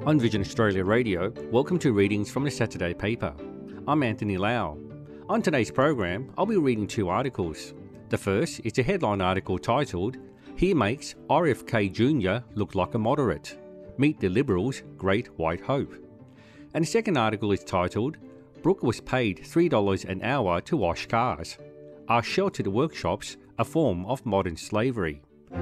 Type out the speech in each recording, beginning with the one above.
On Vision Australia Radio, welcome to Readings from the Saturday Paper. I'm Anthony Lau. On today's program, I'll be reading two articles. The first is a headline article titled, "He Makes RFK Jr. Look Like a Moderate. Meet the Liberals' Great White Hope." And the second article is titled, "Brooke was paid $3 an hour to wash cars. Are sheltered workshops a form of modern slavery?"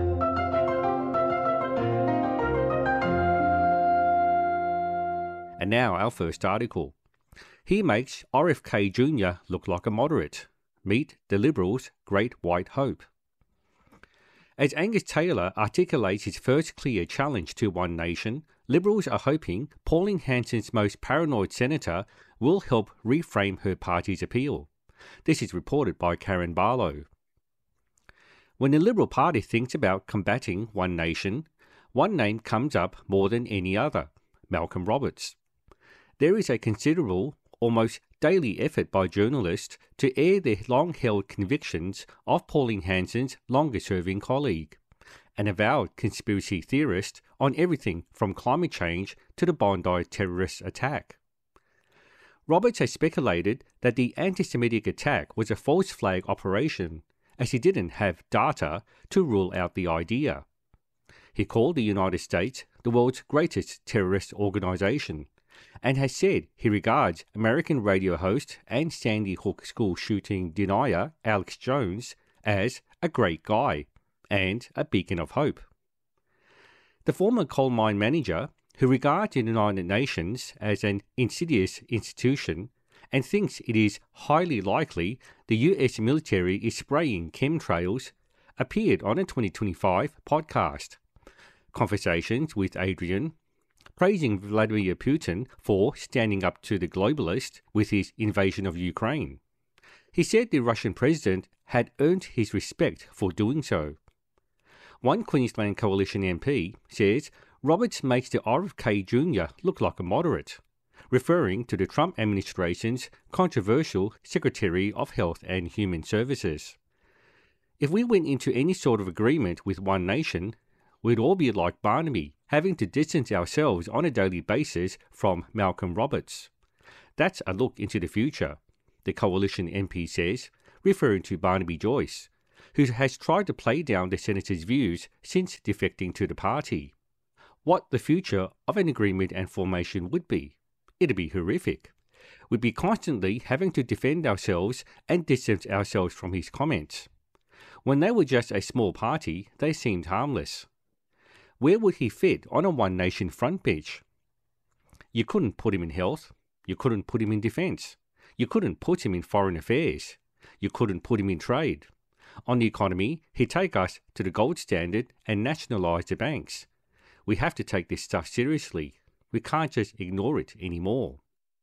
And now our first article. He makes RFK Jr. look like a moderate. Meet the Liberals' Great White Hope. As Angus Taylor articulates his first clear challenge to One Nation, Liberals are hoping Pauline Hanson's most paranoid senator will help reframe her party's appeal. This is reported by Karen Barlow. When the Liberal Party thinks about combating One Nation, one name comes up more than any other: Malcolm Roberts. There is a considerable, almost daily effort by journalists to air their long-held convictions of Pauline Hanson's longer-serving colleague, an avowed conspiracy theorist on everything from climate change to the Bondi terrorist attack. Roberts has speculated that the anti-Semitic attack was a false flag operation, as he didn't have data to rule out the idea. He called the United States the world's greatest terrorist organization, and has said he regards American radio host and Sandy Hook school shooting denier Alex Jones as a great guy and a beacon of hope. The former coal mine manager, who regards the United Nations as an insidious institution and thinks it is highly likely the US military is spraying chemtrails, appeared on a 2025 podcast, Conversations with Adrian, praising Vladimir Putin for standing up to the globalists with his invasion of Ukraine. He said the Russian president had earned his respect for doing so. One Queensland Coalition MP says Roberts makes the RFK Jr. look like a moderate, referring to the Trump administration's controversial Secretary of Health and Human Services. If we went into any sort of agreement with One Nation, we'd all be like Barnaby, having to distance ourselves on a daily basis from Malcolm Roberts. That's a look into the future, the Coalition MP says, referring to Barnaby Joyce, who has tried to play down the senator's views since defecting to the party. What the future of an agreement and formation would be? It'd be horrific. We'd be constantly having to defend ourselves and distance ourselves from his comments. When they were just a small party, they seemed harmless. Where would he fit on a One Nation front bench? You couldn't put him in health. You couldn't put him in defence. You couldn't put him in foreign affairs. You couldn't put him in trade. On the economy, he'd take us to the gold standard and nationalise the banks. We have to take this stuff seriously. We can't just ignore it anymore.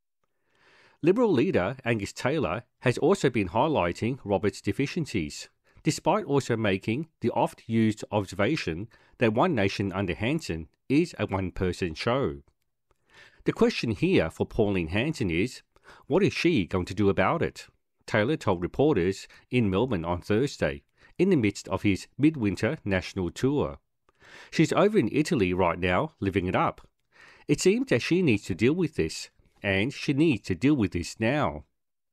Liberal leader Angus Taylor has also been highlighting Roberts' deficiencies, despite also making the oft-used observation that One Nation under Hanson is a one-person show. The question here for Pauline Hanson is, what is she going to do about it? Taylor told reporters in Melbourne on Thursday, in the midst of his midwinter national tour. She's over in Italy right now, living it up. It seems that she needs to deal with this, and she needs to deal with this now.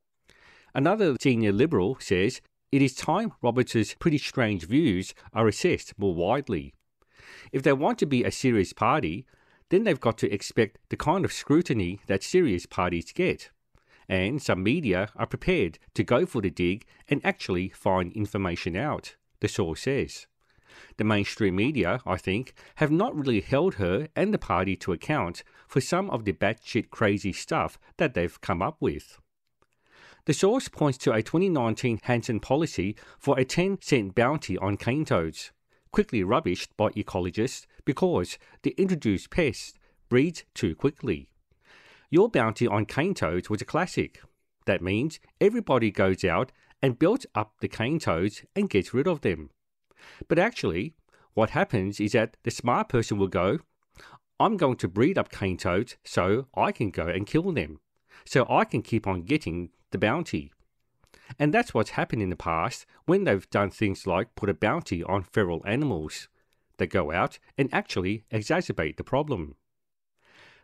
Another senior Liberal says it is time Roberts' pretty strange views are assessed more widely. If they want to be a serious party, then they've got to expect the kind of scrutiny that serious parties get. And some media are prepared to go for the dig and actually find information out, the source says. The mainstream media, I think, have not really held her and the party to account for some of the batshit crazy stuff that they've come up with. The source points to a 2019 Hanson policy for a 10-cent bounty on cane toads, quickly rubbished by ecologists because the introduced pest breeds too quickly. Your bounty on cane toads was a classic. That means everybody goes out and builds up the cane toads and gets rid of them. But actually, what happens is that the smart person will go, I'm going to breed up cane toads so I can go and kill them, so I can keep on getting the bounty. And that's what's happened in the past when they've done things like put a bounty on feral animals. They go out and actually exacerbate the problem.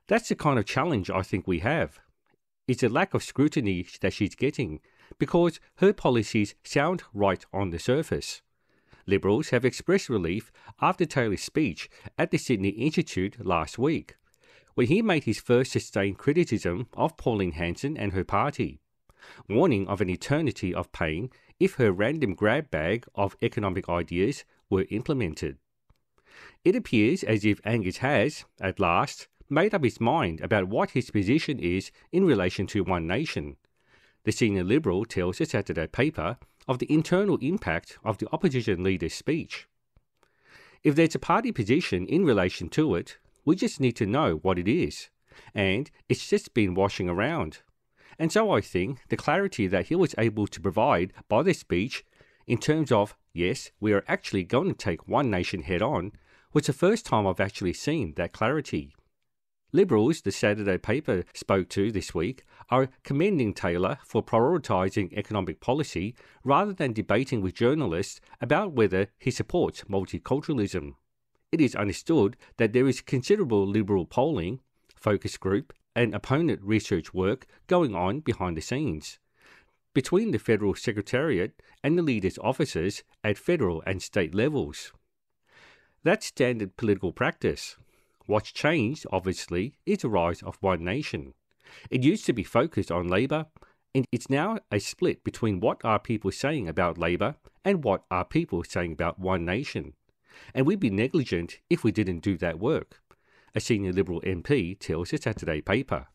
That's the kind of challenge I think we have. It's the lack of scrutiny that she's getting, because her policies sound right on the surface. Liberals have expressed relief after Taylor's speech at the Sydney Institute last week, when he made his first sustained criticism of Pauline Hanson and her party, warning of an eternity of pain if her random grab bag of economic ideas were implemented. It appears as if Angus has, at last, made up his mind about what his position is in relation to One Nation. The senior Liberal tells the Saturday paper of the internal impact of the opposition leader's speech. If there's a party position in relation to it, we just need to know what it is, and it's just been washing around. And so I think the clarity that he was able to provide by the speech in terms of, yes, we are actually going to take One Nation head on, was the first time I've actually seen that clarity. Liberals, the Saturday paper spoke to this week, are commending Taylor for prioritising economic policy rather than debating with journalists about whether he supports multiculturalism. It is understood that there is considerable Liberal polling, focus group, and opponent research work going on behind the scenes between the Federal Secretariat and the leaders' offices at federal and state levels. That's standard political practice. What's changed, obviously, is the rise of One Nation. It used to be focused on Labor, and it's now a split between what are people saying about Labor and what are people saying about One Nation. And we'd be negligent if we didn't do that work, a senior Liberal MP tells the Saturday paper.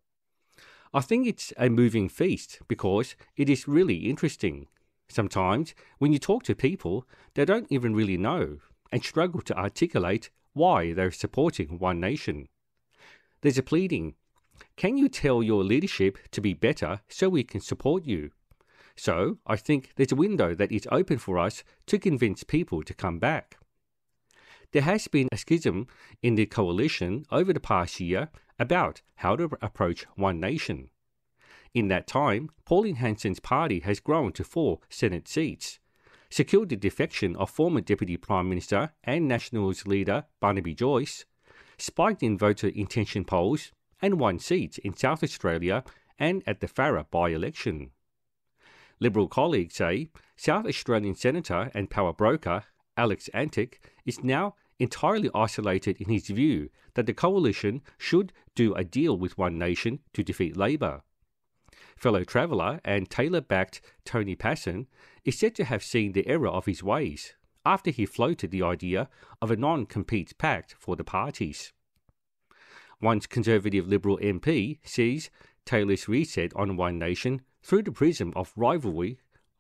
I think it's a moving feast because it is really interesting. Sometimes, when you talk to people, they don't even really know and struggle to articulate why they're supporting One Nation. There's a pleading. Can you tell your leadership to be better so we can support you? So, I think there's a window that is open for us to convince people to come back. There has been a schism in the coalition over the past year about how to approach One Nation. In that time, Pauline Hanson's party has grown to 4 Senate seats, secured the defection of former Deputy Prime Minister and Nationals leader Barnaby Joyce, spiked in voter intention polls, and won seats in South Australia and at the Farrer by-election. Liberal colleagues say South Australian Senator and power broker Alex Antic is now entirely isolated in his view that the coalition should do a deal with One Nation to defeat Labor. Fellow Traveller and Taylor-backed Tony Passon is said to have seen the error of his ways after he floated the idea of a non-compete pact for the parties. One Conservative Liberal MP sees Taylor's reset on One Nation through the prism of rivalry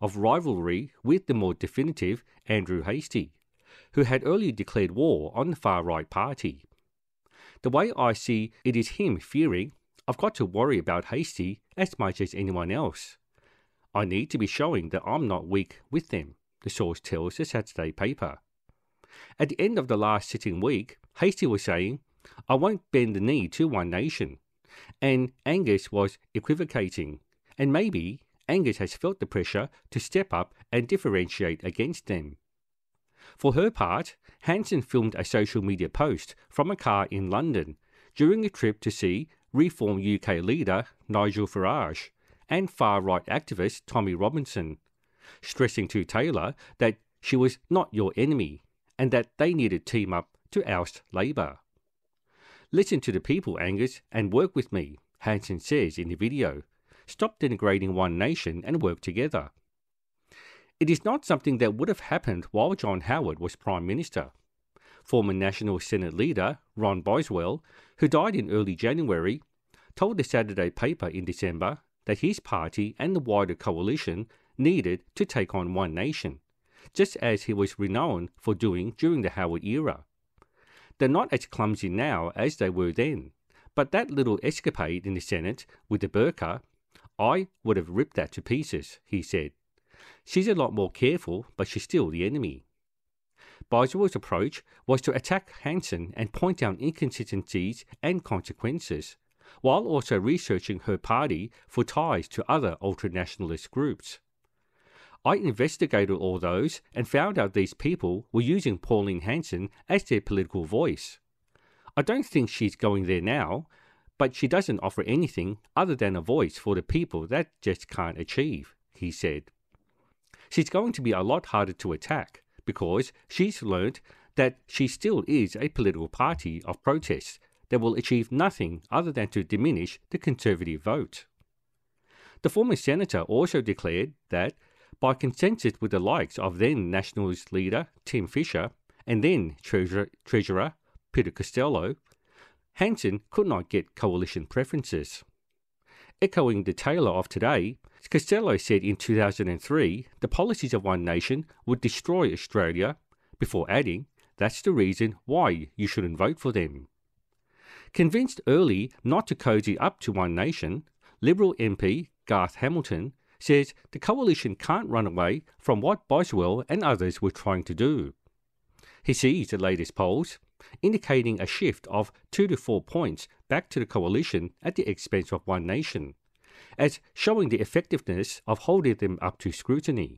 with the more definitive Andrew Hastie, who had earlier declared war on the far-right party. The way I see it is him fearing, I've got to worry about Hastie as much as anyone else. I need to be showing that I'm not weak with them, the source tells the Saturday paper. At the end of the last sitting week, Hastie was saying, I won't bend the knee to One Nation. And Angus was equivocating, and maybe Angus has felt the pressure to step up and differentiate against them. For her part, Hanson filmed a social media post from a car in London during a trip to see Reform UK leader Nigel Farage and far-right activist Tommy Robinson, stressing to Taylor that she was not your enemy and that they needed to team up to oust Labor. Listen to the people, Angus, and work with me, Hanson says in the video. Stop denigrating One Nation and work together. It is not something that would have happened while John Howard was Prime Minister. Former National Senate leader Ron Boswell, who died in early January, told the Saturday paper in December that his party and the wider coalition needed to take on One Nation, just as he was renowned for doing during the Howard era. They're not as clumsy now as they were then, but that little escapade in the Senate with the burqa, I would have ripped that to pieces, he said. She's a lot more careful, but she's still the enemy. Boswell's approach was to attack Hanson and point out inconsistencies and consequences, while also researching her party for ties to other ultranationalist groups. I investigated all those and found out these people were using Pauline Hanson as their political voice. I don't think she's going there now, but she doesn't offer anything other than a voice for the people that just can't achieve, he said. She's going to be a lot harder to attack because she's learned that she still is a political party of protest that will achieve nothing other than to diminish the Conservative vote. The former senator also declared that, by consensus with the likes of then Nationals leader Tim Fischer and then Treasurer Peter Costello, Hanson could not get coalition preferences. Echoing the Taylor of today, Costello said in 2003 the policies of One Nation would destroy Australia, before adding, "That's the reason why you shouldn't vote for them." Convinced early not to cozy up to One Nation, Liberal MP Garth Hamilton says the coalition can't run away from what Boswell and others were trying to do. He sees the latest polls, indicating a shift of 2 to 4 points back to the coalition at the expense of One Nation, as showing the effectiveness of holding them up to scrutiny.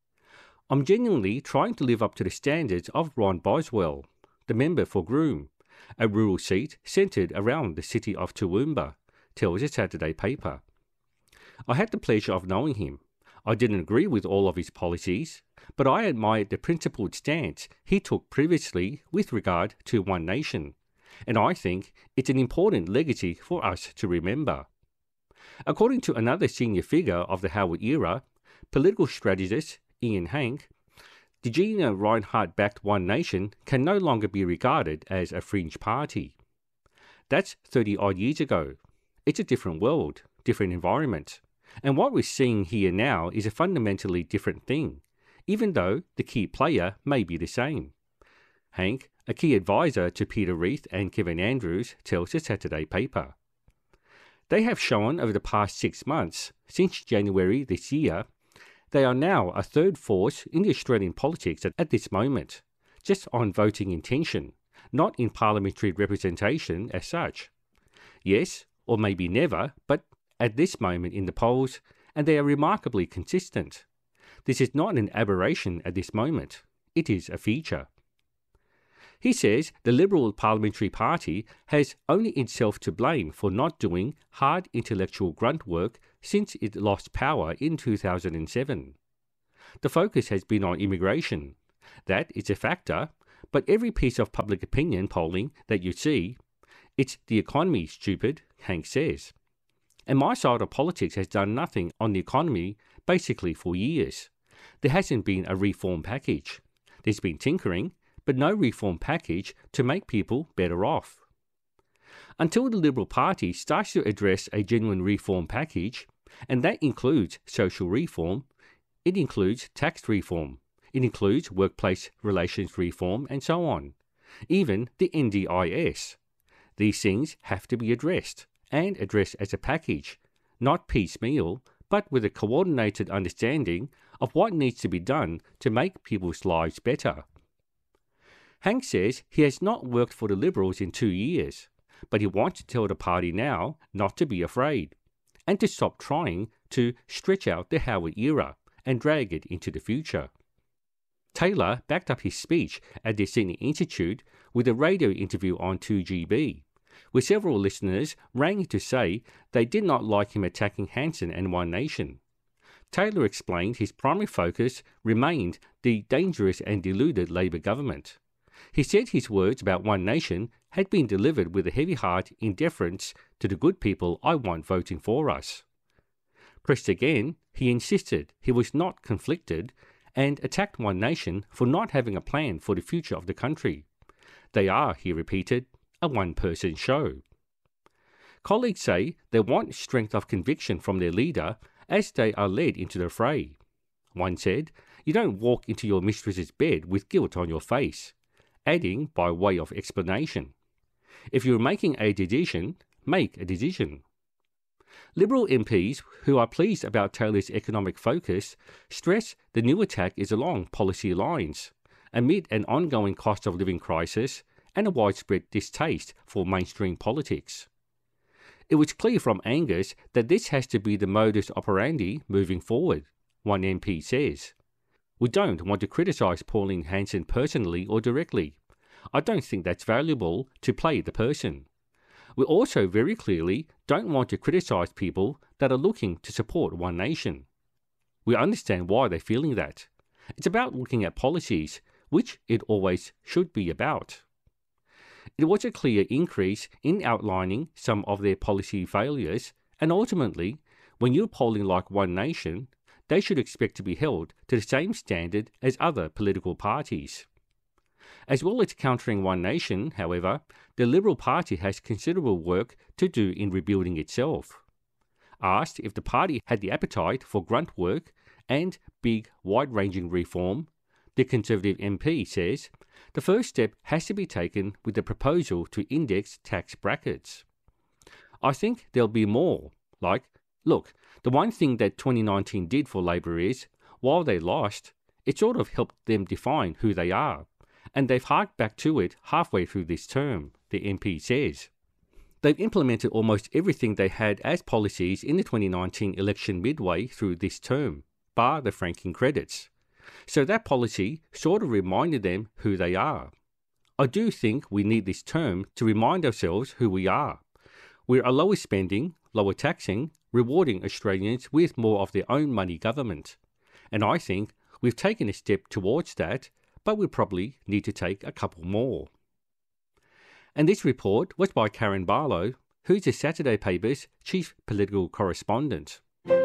"I'm genuinely trying to live up to the standards of Ron Boswell, the member for Groom, a rural seat centred around the city of Toowoomba," tells the Saturday paper. "I had the pleasure of knowing him. I didn't agree with all of his policies, but I admired the principled stance he took previously with regard to One Nation, and I think it's an important legacy for us to remember." According to another senior figure of the Howard era, political strategist Ian Hank, the Gina Rinehart-backed One Nation can no longer be regarded as a fringe party. That's 30-odd years ago. It's a different world, different environment. And what we're seeing here now is a fundamentally different thing, even though the key player may be the same. Hank, a key advisor to Peter Reith and Kevin Andrews, tells the Saturday paper. They have shown over the past 6 months, since January this year, they are now a third force in the Australian politics at this moment, just on voting intention, not in parliamentary representation as such. Yes, or maybe never, but at this moment in the polls, and they are remarkably consistent. This is not an aberration at this moment. It is a feature. He says the Liberal Parliamentary Party has only itself to blame for not doing hard intellectual grunt work since it lost power in 2007. The focus has been on immigration. That is a factor, but every piece of public opinion polling that you see, it's the economy, stupid, Hank says. And my side of politics has done nothing on the economy basically for years. There hasn't been a reform package. There's been tinkering, but no reform package to make people better off. Until the Liberal Party starts to address a genuine reform package, and that includes social reform, it includes tax reform, it includes workplace relations reform, and so on, even the NDIS. These things have to be addressed, and addressed as a package, not piecemeal, but with a coordinated understanding of what needs to be done to make people's lives better. Hank says he has not worked for the Liberals in 2 years, but he wants to tell the party now not to be afraid, and to stop trying to stretch out the Howard era and drag it into the future. Taylor backed up his speech at the Sydney Institute with a radio interview on 2GB, where several listeners rang to say they did not like him attacking Hanson and One Nation. Taylor explained his primary focus remained the dangerous and deluded Labor government. He said his words about One Nation had been delivered with a heavy heart in deference to the good people I want voting for us. Pressed again, he insisted he was not conflicted and attacked One Nation for not having a plan for the future of the country. They are, he repeated, a one-person show. Colleagues say they want strength of conviction from their leader as they are led into the fray. One said, "You don't walk into your mistress's bed with guilt on your face," adding by way of explanation, "If you're making a decision, make a decision." Liberal MPs who are pleased about Taylor's economic focus stress the new attack is along policy lines, amid an ongoing cost of living crisis and a widespread distaste for mainstream politics. It was clear from Angus that this has to be the modus operandi moving forward, one MP says. "We don't want to criticise Pauline Hanson personally or directly. I don't think that's valuable to play the person. We also very clearly don't want to criticise people that are looking to support One Nation. We understand why they're feeling that. It's about looking at policies, which it always should be about. It was a clear increase in outlining some of their policy failures, and ultimately, when you're polling like One Nation, they should expect to be held to the same standard as other political parties. As well as countering One Nation, however, the Liberal Party has considerable work to do in rebuilding itself. Asked if the party had the appetite for grunt work and big, wide-ranging reform, the Conservative MP says the first step has to be taken with the proposal to index tax brackets. I think there'll be more, like, look, the one thing that 2019 did for Labor is, while they lost, it sort of helped them define who they are, and they've harked back to it halfway through this term, the MP says. They've implemented almost everything they had as policies in the 2019 election midway through this term, bar the franking credits. So that policy sort of reminded them who they are. I do think we need this term to remind ourselves who we are. We're a lower spending, lower taxing, rewarding Australians with more of their own money government. And I think we've taken a step towards that, but we probably need to take a couple more. And this report was by Karen Barlow, who's the Saturday paper's chief political correspondent.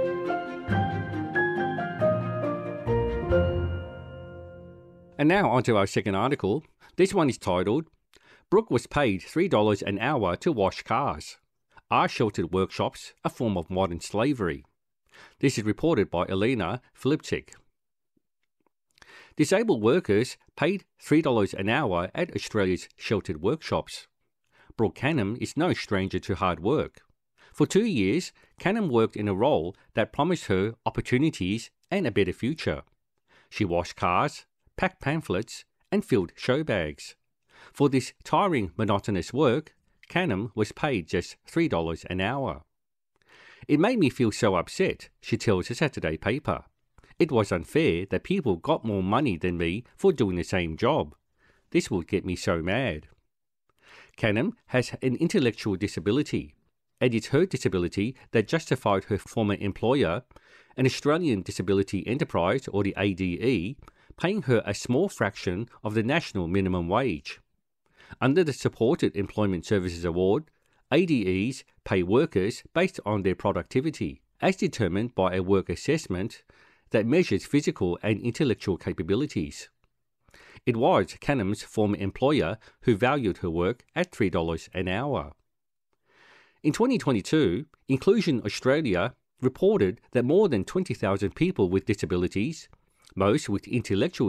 And now onto our second article. This one is titled, Brooke was paid $3 an hour to wash cars. Are sheltered workshops a form of modern slavery? This is reported by Elena Filipczyk. Disabled workers paid $3 an hour at Australia's sheltered workshops. Brooke Canham is no stranger to hard work. For 2 years, Canham worked in a role that promised her opportunities and a better future. She washed cars, packed pamphlets, and filled show bags. For this tiring, monotonous work, Canham was paid just $3 an hour. It made me feel so upset, she tells the Saturday paper. It was unfair that people got more money than me for doing the same job. This would get me so mad. Canham has an intellectual disability, and it's her disability that justified her former employer, an Australian Disability Enterprise, or the ADE, paying her a small fraction of the national minimum wage. Under the Supported Employment Services Award, ADEs pay workers based on their productivity, as determined by a work assessment that measures physical and intellectual capabilities. It was Canham's former employer who valued her work at $3 an hour. In 2022, Inclusion Australia reported that more than 20,000 people with disabilities, most with intellectual